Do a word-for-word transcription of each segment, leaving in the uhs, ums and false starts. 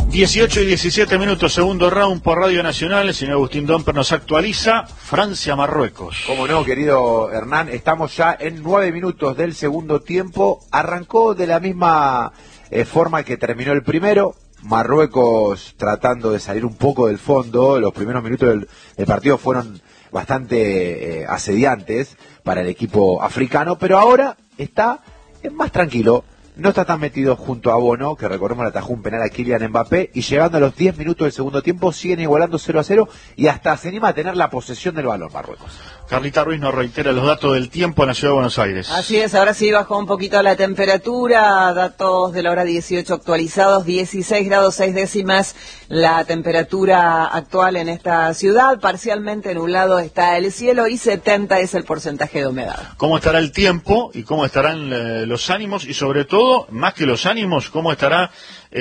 dieciocho y diecisiete minutos, segundo round por Radio Nacional. El señor Agustín Domper nos actualiza Francia-Marruecos. Cómo no, querido Hernán, estamos ya en nueve minutos del segundo tiempo. Arrancó de la misma eh, forma que terminó el primero. Marruecos tratando de salir un poco del fondo. Los primeros minutos del, del partido fueron bastante eh, asediantes para el equipo africano, pero ahora está eh, más tranquilo. No está tan metido junto a Bono, que recordemos le atajó un penal a Kylian Mbappé, y llegando a los diez minutos del segundo tiempo siguen igualando cero a cero y hasta se anima a tener la posesión del balón Marruecos. Carlita Ruiz nos reitera los datos del tiempo en la Ciudad de Buenos Aires. Así es, ahora sí bajó un poquito la temperatura, datos de la hora dieciocho actualizados, dieciséis grados seis décimas la temperatura actual en esta ciudad, parcialmente nublado está el cielo y setenta es el porcentaje de humedad. ¿Cómo estará el tiempo y cómo estarán eh, los ánimos y sobre todo, más que los ánimos, cómo estará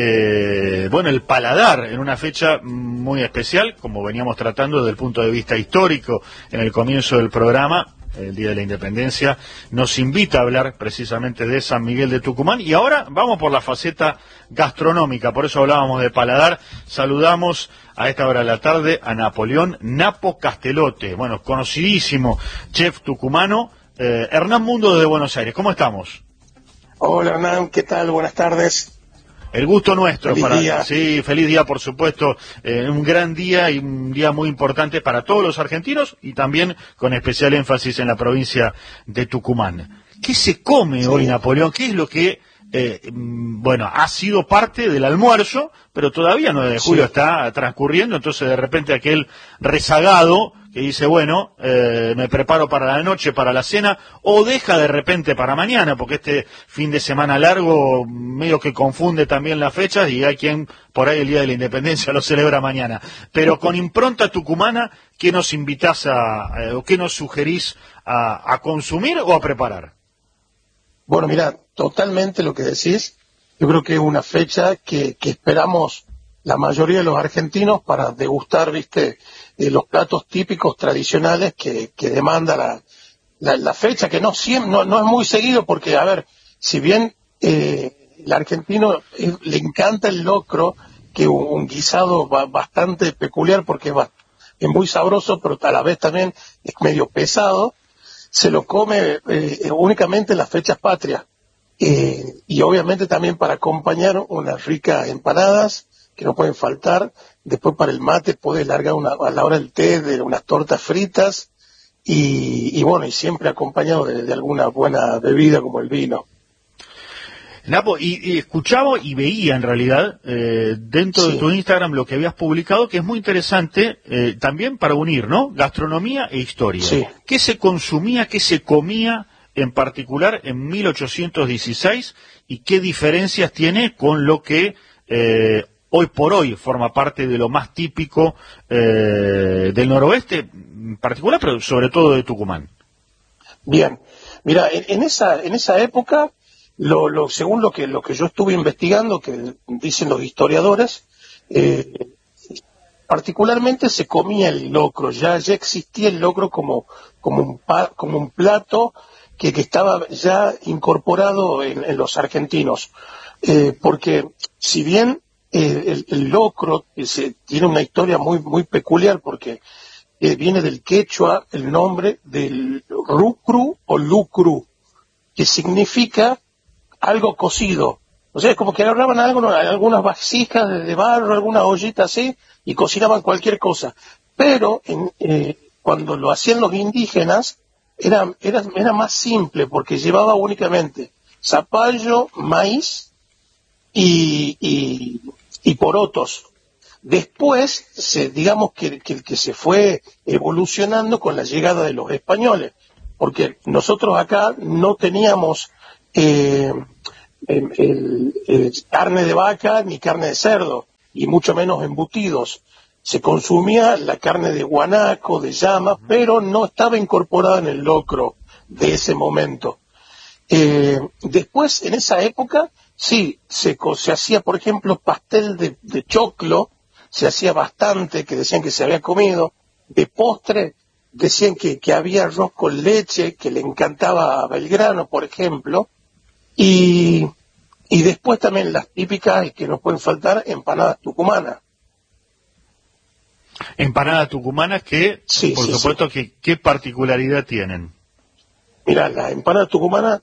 eh, bueno, el paladar en una fecha muy especial, como veníamos tratando desde el punto de vista histórico en el comienzo del programa? El Día de la Independencia nos invita a hablar precisamente de San Miguel de Tucumán, y ahora vamos por la faceta gastronómica, por eso hablábamos de paladar. Saludamos a esta hora de la tarde a Napoleón Napo Castelote, bueno, conocidísimo chef tucumano, eh, Hernán Mundo desde Buenos Aires. ¿Cómo estamos? Hola Hernán, ¿qué tal? Buenas tardes. El gusto nuestro. Feliz para día. Sí, feliz día, por supuesto. Eh, un gran día y un día muy importante para todos los argentinos y también con especial énfasis en la provincia de Tucumán. ¿Qué se come sí. hoy, Napoleón? ¿Qué es lo que, eh, bueno, ha sido parte del almuerzo, pero todavía nueve de julio sí. está transcurriendo, entonces de repente aquel rezagado que dice, bueno, eh, me preparo para la noche, para la cena, o deja de repente para mañana, porque este fin de semana largo medio que confunde también las fechas y hay quien por ahí el Día de la Independencia lo celebra mañana. Pero con impronta tucumana, ¿qué nos invitás a, eh, o qué nos sugerís a, a consumir o a preparar? Bueno, mira, totalmente lo que decís. Yo creo que es una fecha que, que esperamos la mayoría de los argentinos para degustar, viste, eh, los platos típicos tradicionales que, que demanda la, la, la fecha, que no, siempre, no, no es muy seguido porque, a ver, si bien eh, el argentino eh, le encanta el locro, que es un, un guisado ba, bastante peculiar porque es, ba, es muy sabroso, pero a la vez también es medio pesado, se lo come eh, únicamente en las fechas patrias. Eh, y obviamente también para acompañar unas ricas empanadas que no pueden faltar. Después para el mate puede largar una, a la hora del té de unas tortas fritas y, y bueno, y siempre acompañado de, de alguna buena bebida como el vino. Napo, y, y escuchaba y veía en realidad eh, dentro sí. de tu Instagram lo que habías publicado, que es muy interesante eh, también para unir, ¿no? Gastronomía e historia. Sí. ¿Qué se consumía, qué se comía en particular en mil ochocientos dieciséis y qué diferencias tiene con lo que eh, hoy por hoy forma parte de lo más típico eh, del noroeste en particular, pero sobre todo de Tucumán? Bien, mira, en, en esa en esa época, lo, lo, según lo que lo que yo estuve investigando, que dicen los historiadores, eh, particularmente se comía el locro, ya ya existía el locro como como un pa, como un plato que, que estaba ya incorporado en, en los argentinos, eh, porque si bien eh, el, el locro se, tiene una historia muy muy peculiar, porque eh, viene del quechua el nombre del rucru o lucru, que significa algo cocido. O sea, es como que agarraban algo, algunas vasijas de, de barro, alguna ollita así, y cocinaban cualquier cosa. Pero en, eh, cuando lo hacían los indígenas, Era, era, era más simple porque llevaba únicamente zapallo, maíz y, y, y porotos. Después, se, digamos que, que, que se fue evolucionando con la llegada de los españoles, porque nosotros acá no teníamos eh, el, el, el carne de vaca ni carne de cerdo, y mucho menos embutidos. Se consumía la carne de guanaco, de llama, pero no estaba incorporada en el locro de ese momento. Eh, después, en esa época, sí, se, se hacía, por ejemplo, pastel de, de choclo, se hacía bastante, que decían que se había comido. De postre, decían que, que había arroz con leche, que le encantaba a Belgrano, por ejemplo. Y, Y después también las típicas que no pueden faltar, empanadas tucumanas. Empanadas tucumanas que, sí, por sí, supuesto, sí. que qué particularidad tienen. Mira, las empanadas tucumanas,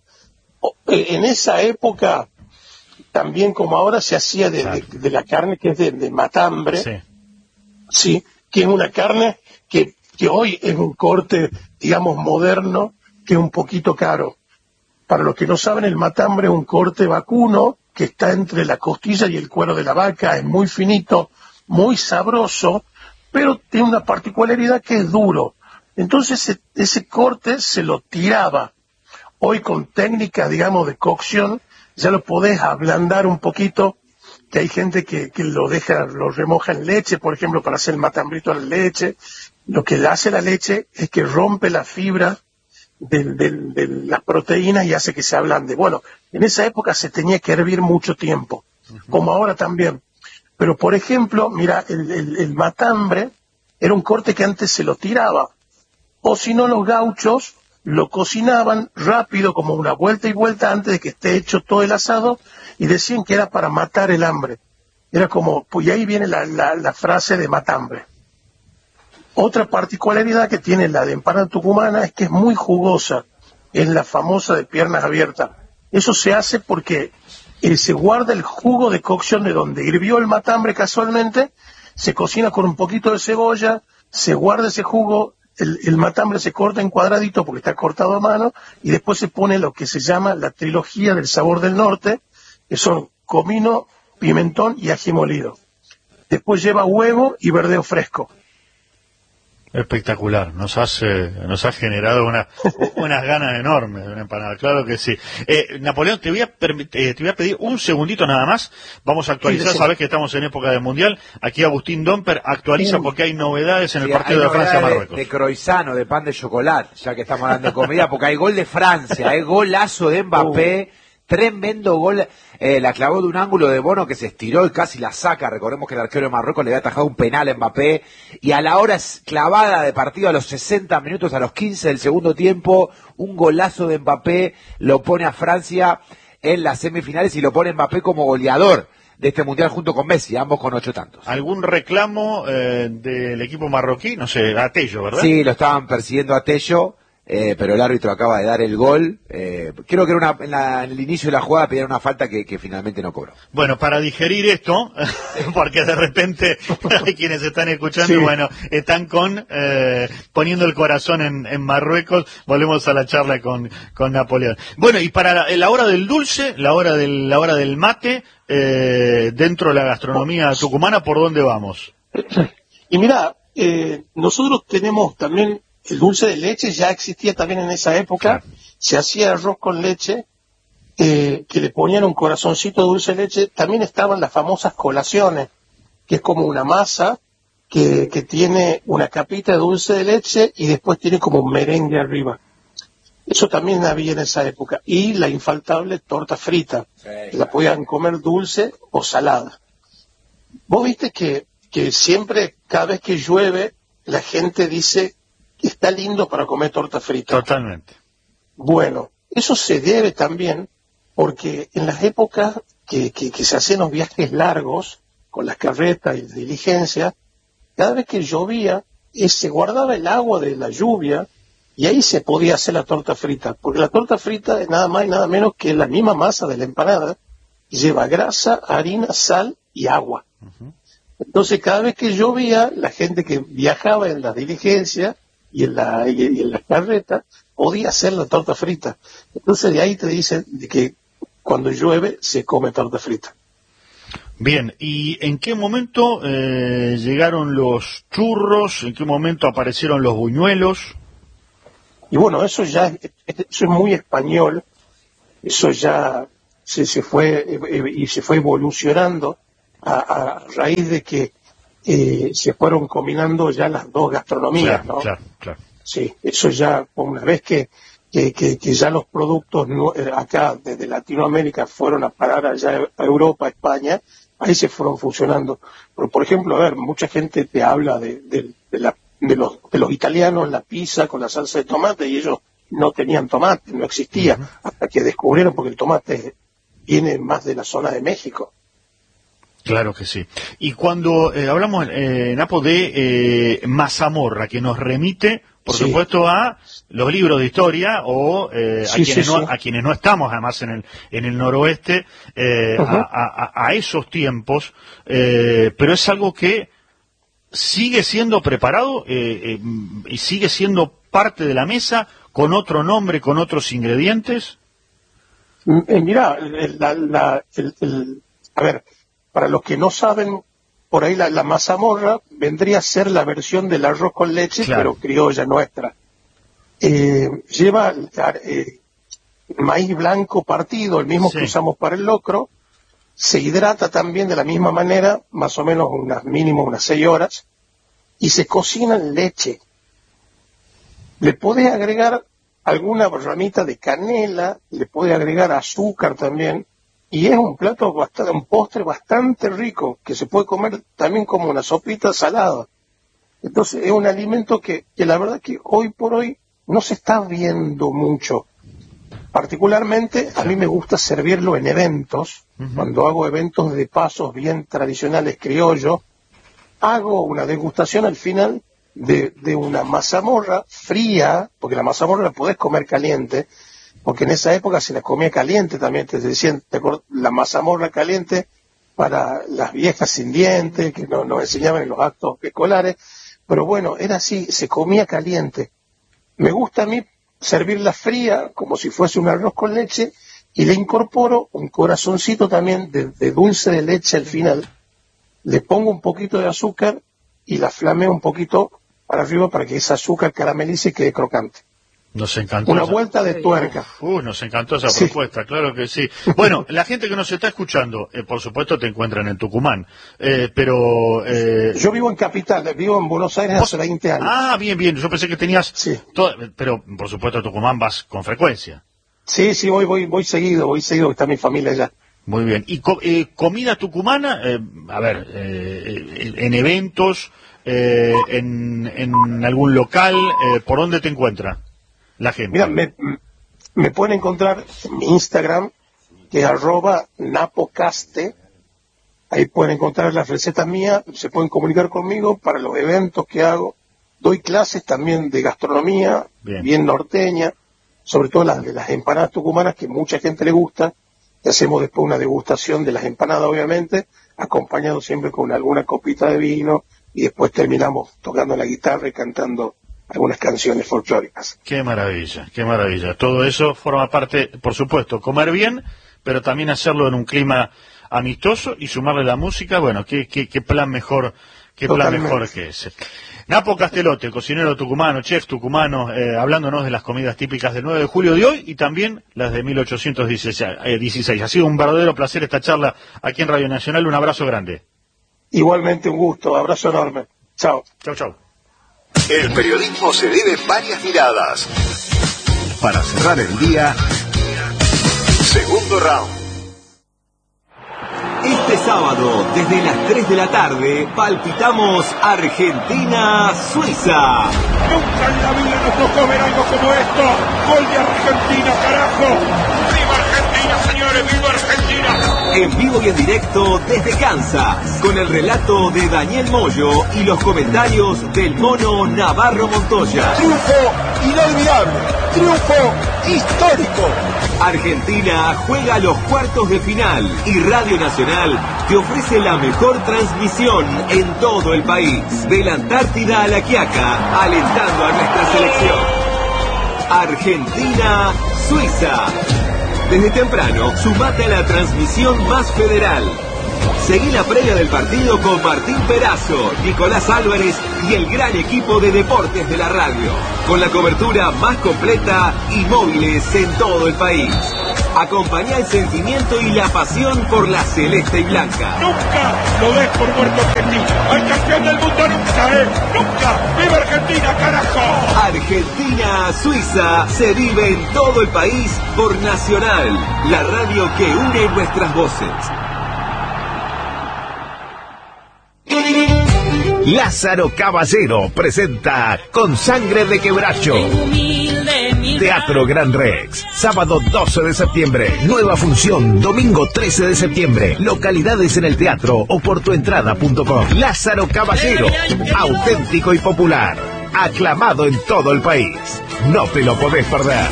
en esa época, también como ahora, se hacía de, Claro. de, de la carne que es de, de matambre, Sí. sí, que es una carne que, que hoy es un corte, digamos, moderno, que es un poquito caro. Para los que no saben, el matambre es un corte vacuno que está entre la costilla y el cuero de la vaca, es muy finito, muy sabroso, pero tiene una particularidad que es duro. Entonces ese, ese corte se lo tiraba. Hoy con técnicas, digamos, de cocción, ya lo podés ablandar un poquito, que hay gente que, que lo deja, lo remoja en leche, por ejemplo, para hacer el matambrito en leche. Lo que le hace la leche es que rompe la fibra de, de, de las proteínas y hace que se ablande. Bueno, en esa época se tenía que hervir mucho tiempo, uh-huh. como ahora también. Pero, por ejemplo, mira, el, el, el matambre era un corte que antes se lo tiraba. O si no, los gauchos lo cocinaban rápido, como una vuelta y vuelta antes de que esté hecho todo el asado, y decían que era para matar el hambre. Era como, pues y ahí viene la, la, la frase de matambre. Otra particularidad que tiene la de empanada tucumana es que es muy jugosa, es la famosa de piernas abiertas. Eso se hace porque eh, se guarda el jugo de cocción de donde hirvió el matambre casualmente, se cocina con un poquito de cebolla, se guarda ese jugo, el, el matambre se corta en cuadradito porque está cortado a mano, y después se pone lo que se llama la trilogía del sabor del norte, que son comino, pimentón y ají molido. Después lleva huevo y verdeo fresco. Espectacular, nos has, eh, nos has generado una, unas ganas enormes de una empanada, claro que sí. Eh, Napoleón, te voy, a permi- eh, te voy a pedir un segundito nada más, vamos a actualizar, sí, sabes que estamos en época de Mundial, aquí Agustín Domper actualiza porque hay novedades en el sí, partido de Francia-Marruecos. De, de croissant, de pan de chocolate, ya que estamos hablando de comida, porque hay gol de Francia, hay golazo de Mbappé, uh. Tremendo gol, eh, la clavó de un ángulo de Bono que se estiró y casi la saca. Recordemos que el arquero de Marruecos le había atajado un penal a Mbappé, y a la hora clavada de partido, a los sesenta minutos, a los quince del segundo tiempo, un golazo de Mbappé lo pone a Francia en las semifinales y lo pone Mbappé como goleador de este mundial junto con Messi, ambos con ocho tantos. ¿Algún reclamo eh, del equipo marroquí? No sé, a Tello, ¿verdad? Sí, lo estaban persiguiendo a Tello. Eh, pero el árbitro acaba de dar el gol. Eh, creo que era una, en, la, en el inicio de la jugada pedían una falta que, que finalmente no cobró. Bueno, para digerir esto, porque de repente hay quienes están escuchando, sí. bueno, están con eh, poniendo el corazón en, en Marruecos. Volvemos a la charla con, con Napoleón. Bueno, y para la, la hora del dulce, la hora del, la hora del mate, eh, dentro de la gastronomía tucumana, ¿por dónde vamos? Y mira, eh, nosotros tenemos también el dulce de leche, ya existía también en esa época, claro. Se hacía arroz con leche, eh, que le ponían un corazoncito de dulce de leche. También estaban las famosas colaciones, que es como una masa que, que tiene una capita de dulce de leche y después tiene como un merengue arriba. Eso también había en esa época. Y la infaltable torta frita, sí, que la podían comer dulce o salada. Vos viste que, que siempre, cada vez que llueve, la gente dice está lindo para comer torta frita. Totalmente. Bueno, eso se debe también porque en las épocas que, que, que se hacían los viajes largos, con las carretas y las diligencias, cada vez que llovía, eh, se guardaba el agua de la lluvia y ahí se podía hacer la torta frita, porque la torta frita es nada más y nada menos que la misma masa de la empanada, y lleva grasa, harina, sal y agua. Uh-huh. Entonces, cada vez que llovía, la gente que viajaba en las diligencias y en la y en la carreta podía hacer la torta frita. Entonces de ahí te dicen de que cuando llueve se come torta frita. Bien, ¿y en qué momento eh, llegaron los churros? ¿En qué momento aparecieron los buñuelos? Y bueno, eso ya eso es muy español. Eso ya se, se fue eh, y se fue evolucionando a, a raíz de que Eh, se fueron combinando ya las dos gastronomías, claro, ¿no? Claro, claro. Sí, eso ya, una vez que, que, que, que ya los productos no, acá desde Latinoamérica fueron a parar allá a Europa, a España, ahí se fueron fusionando. Pero, por ejemplo, a ver, mucha gente te habla de, de, de, la, de, los, de los italianos, la pizza con la salsa de tomate, y ellos no tenían tomate, no existía, uh-huh. hasta que descubrieron, porque el tomate viene más de la zona de México. Claro que sí. Y cuando eh, hablamos, eh, Napo, de eh, mazamorra, que nos remite, por sí. supuesto, a los libros de historia o eh, sí, a, quienes sí, no, sí. a quienes no estamos, además, en el, en el noroeste, eh, uh-huh. a, a, a esos tiempos, eh, pero es algo que sigue siendo preparado eh, eh, y sigue siendo parte de la mesa con otro nombre, con otros ingredientes. Eh, mira, la, la, el, el, a ver, para los que no saben, por ahí la, la mazamorra vendría a ser la versión del arroz con leche, claro. pero criolla nuestra. Eh, lleva eh, maíz blanco partido, el mismo sí. que usamos para el locro, se hidrata también de la misma manera, más o menos unas mínimo unas seis horas, y se cocina en leche. Le podés agregar alguna ramita de canela, le podés agregar azúcar también, y es un plato bastante, un postre bastante rico, que se puede comer también como una sopita salada. Entonces es un alimento que, que la verdad que hoy por hoy no se está viendo mucho. Particularmente a mí me gusta servirlo en eventos, uh-huh. cuando hago eventos de pasos bien tradicionales criollos, hago una degustación al final de, de una mazamorra fría, porque la mazamorra la podés comer caliente, porque en esa época se la comía caliente también, te decían, te acord- la mazamorra caliente para las viejas sin dientes, que nos, nos enseñaban en los actos escolares, pero bueno, era así, se comía caliente. Me gusta a mí servirla fría, como si fuese un arroz con leche, y le incorporo un corazoncito también de, de dulce de leche al final, le pongo un poquito de azúcar y la flameo un poquito para arriba para que ese azúcar caramelice y quede crocante. Nos encantó. Una esa... vuelta de tuerca. Uh, nos encantó esa sí. propuesta, claro que sí. Bueno, la gente que nos está escuchando, eh, por supuesto te encuentran en Tucumán, eh, pero... Eh... Yo vivo en Capital, vivo en Buenos Aires hace veinte años. Ah, bien, bien, yo pensé que tenías... Sí. Todo... Pero, por supuesto, a Tucumán vas con frecuencia. Sí, sí, voy, voy, voy seguido, voy seguido, está mi familia allá. Muy bien. ¿Y co- eh, comida tucumana? Eh, a ver, eh, en eventos, eh, en, en algún local, eh, ¿por dónde te encuentra la gente? Mira, me, me pueden encontrar en mi Instagram, que es arroba napocaste. Ahí pueden encontrar las recetas mías, se pueden comunicar conmigo para los eventos que hago. Doy clases también de gastronomía, bien, bien norteña, sobre todo las de las empanadas tucumanas, que mucha gente le gusta. Y hacemos después una degustación de las empanadas, obviamente, acompañado siempre con alguna copita de vino, y después terminamos tocando la guitarra y cantando algunas canciones folclóricas. Qué maravilla, qué maravilla. Todo eso forma parte, por supuesto, comer bien, pero también hacerlo en un clima amistoso y sumarle la música. Bueno, qué, qué, qué plan mejor, qué plan mejor que ese. Napo Castelote, cocinero tucumano, chef tucumano, eh, hablándonos de las comidas típicas del nueve de julio de hoy y también las de mil ochocientos dieciséis. Ha sido un verdadero placer esta charla aquí en Radio Nacional. Un abrazo grande. Igualmente un gusto, abrazo enorme. Chao. Chao, chao. El periodismo se vive varias miradas. Para cerrar el día, segundo round. Este sábado, desde las tres de la tarde, palpitamos Argentina-Suiza. Nunca en la vida nos tocó ver algo como esto. Gol de Argentina, carajo. ¡Viva Argentina, señores! ¡Viva Argentina! En vivo y en directo desde Kansas, con el relato de Daniel Moyo y los comentarios del mono Navarro Montoya. Triunfo inolvidable, triunfo histórico. Argentina juega los cuartos de final y Radio Nacional te ofrece la mejor transmisión en todo el país. De la Antártida a La Quiaca, alentando a nuestra selección. Argentina-Suiza. Desde temprano, sumate a la transmisión más federal. Seguí la previa del partido con Martín Perazo, Nicolás Álvarez y el gran equipo de deportes de la radio, con la cobertura más completa y móviles en todo el país. Acompañá el sentimiento y la pasión por la celeste y blanca. Nunca lo des por muerto Argentina. Al campeón del mundo nunca, ¿eh? Nunca. ¡Viva Argentina, carajo! Argentina-Suiza se vive en todo el país por Nacional, la radio que une nuestras voces. Lázaro Caballero presenta Con Sangre de Quebracho. Humilde mi Teatro Gran Rex. Sábado doce de septiembre. Nueva función. Domingo trece de septiembre. Localidades en el teatro o por tuentrada punto com. Lázaro Caballero. Auténtico y popular. Aclamado en todo el país. No te lo podés perder.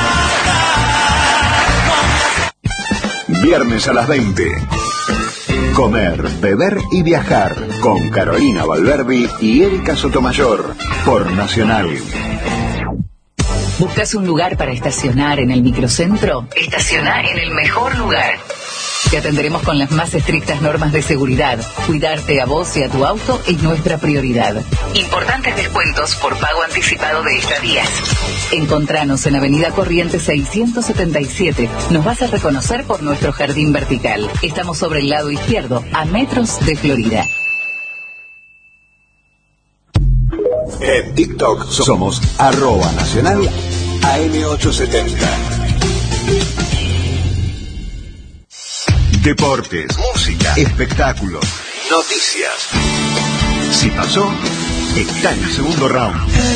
Viernes a las veinte. Comer, beber y viajar con Carolina Valverdi y Erika Sotomayor por Nacional. ¿Buscas un lugar para estacionar en el microcentro? Estacionar en el mejor lugar. Te atenderemos con las más estrictas normas de seguridad. Cuidarte a vos y a tu auto es nuestra prioridad. Importantes descuentos por pago anticipado de estadías. Encontranos en Avenida Corrientes seiscientos setenta y siete. Nos vas a reconocer por nuestro jardín vertical. Estamos sobre el lado izquierdo, a metros de Florida. En TikTok somos arroba nacional A M ochocientos setenta. Deportes, música, espectáculos, noticias. Si pasó, está en el segundo round.